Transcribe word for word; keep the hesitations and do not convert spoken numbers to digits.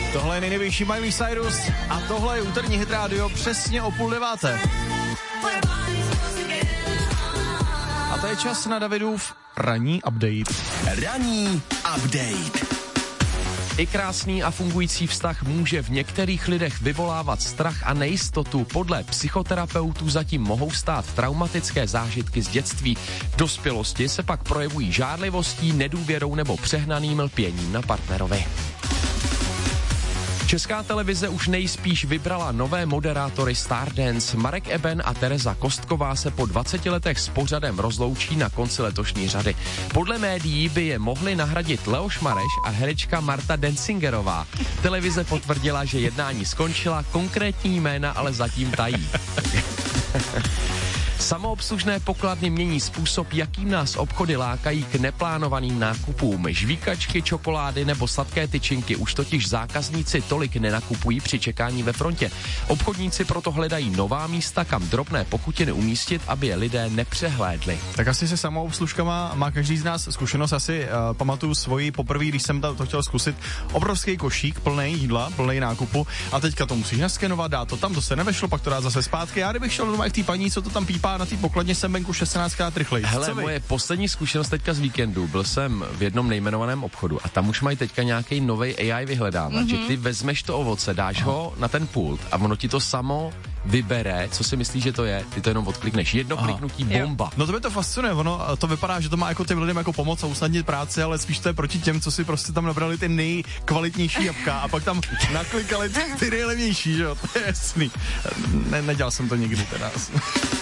Tohle je nejnovější Miley Cyrus a tohle je úterní Hit Radio přesně o půl deváté. A to je čas na Davidův ranní update. Ranní update. I krásný a fungující vztah může v některých lidech vyvolávat strach a nejistotu. Podle psychoterapeutů zatím mohou stát traumatické zážitky z dětství. V dospělosti se pak projevují žárlivostí, nedůvěrou nebo přehnaným lpěním na partnerovi. Česká televize už nejspíš vybrala nové moderátory Stardance. Marek Eben a Tereza Kostková se po dvaceti letech s pořadem rozloučí na konci letošní řady. Podle médií by je mohli nahradit Leoš Mareš a herečka Marta Denzingerová. Televize potvrdila, že jednání skončila, konkrétní jména ale zatím tají. Samoobslužné pokladny mění způsob, jakým nás obchody lákají k neplánovaným nákupům. Žvíkačky, čokolády nebo sladké tyčinky už totiž zákazníci tolik nenakupují při čekání ve frontě. Obchodníci proto hledají nová místa, kam drobné pochutiny umístit, aby je lidé nepřehlédli. Tak asi se samoobslužkama má každý z nás zkušenost. Asi uh, pamatuju svoji poprvé, když jsem to chtěl zkusit. Obrovský košík plný jídla, plný nákupu a teďka to musíš naskenovat, dát to tam, to se nevešlo, pak to dát zase zpátky. Já kdybych šel doma k té paní, co to tam pípá na té pokladně, jsem venku šestnáctkrát rychleji. Hele, moje poslední zkušenost teďka z víkendu, byl jsem v jednom nejmenovaném obchodu a tam už mají teďka nějaký nový A I vyhledávač, mm-hmm. že ty vezmeš to ovoce, dáš Aha. ho na ten pult a ono ti to samo vybere, co si myslíš, že to je, ty to jenom odklikneš. Jedno Aha. kliknutí, bomba. No to mě to fascinuje, ono to vypadá, že to má jako těm lidem jako pomoc a usnadnit práci, ale spíš to je proti těm, co si prostě tam nabrali ty nejkvalitnější jabka a pak tam naklikali ty nejlevnější, že jo, to je jasný. Ne, nedělal jsem to nikdy teda.